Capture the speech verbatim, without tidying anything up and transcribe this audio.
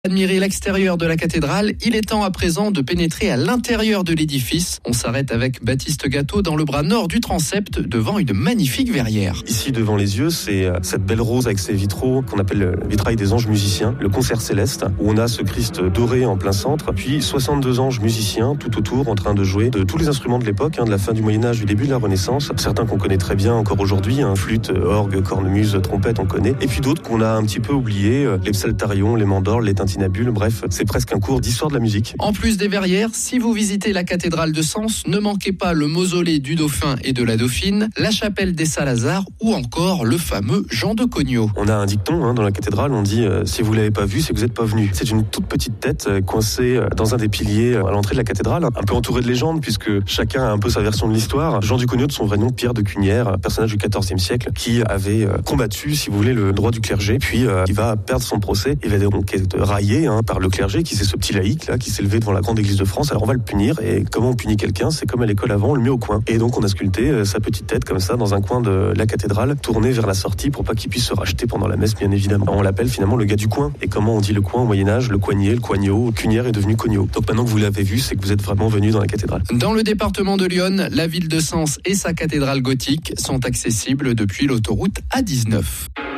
Admirer l'extérieur de la cathédrale, il est temps à présent de pénétrer à l'intérieur de l'édifice. On s'arrête avec Baptiste Gâteau dans le bras nord du transept devant une magnifique verrière. Ici devant les yeux, c'est cette belle rose avec ses vitraux qu'on appelle le vitrail des anges musiciens, le concert céleste, où on a ce Christ doré en plein centre, puis soixante-deux anges musiciens tout autour en train de jouer de tous les instruments de l'époque, hein, de la fin du Moyen-Âge, du début de la Renaissance, certains qu'on connaît très bien encore aujourd'hui, hein, flûte, orgue, cornemuse, trompette, on connaît, et puis d'autres qu'on a un petit peu oubliés, les psaltarions, les mandorles, les tintinabules, bref, c'est presque un cours d'histoire de la musique. En plus des verrières, si vous visitez la cathédrale de Sens, ne manquez pas le mausolée du dauphin et de la dauphine, la chapelle des Saint-Lazare ou encore le fameux Jean de Cogneau. On a un dicton hein, dans la cathédrale, on dit euh, si vous l'avez pas vu, c'est que vous n'êtes pas venu. C'est une toute petite tête euh, coincée euh, dans un des piliers euh, à l'entrée de la cathédrale, un peu entourée de légendes puisque chacun a un peu sa version de l'histoire. Jean du Cogneau, de son vrai nom, Pierre de Cunières, personnage du quatorzième siècle, qui avait euh, combattu, si vous voulez, le droit du clergé, puis euh, il va perdre son procès, il va donc être raillé hein, par le clergé, qui c'est ce petit laïc là, qui s'est levé devant la grande église de France. Alors on va le punir, et comment on punit quelqu'un? C'est comme à l'école avant, on le met au coin. Et donc on a sculpté euh, sa petite tête comme ça dans un coin de la cathédrale, tournée vers la sortie pour pas qu'il puisse se racheter pendant la messe, bien évidemment. On l'appelle finalement le gars du coin. Et comment on dit le coin au Moyen-Âge? Le coignet, le coignot, Cunière est devenu Cogneau. Donc maintenant que vous l'avez vu, c'est que vous êtes vraiment venu dans la cathédrale. Dans le département de l'Yonne, la ville de Sens et sa cathédrale gothique sont accessibles depuis l'autoroute A dix-neuf.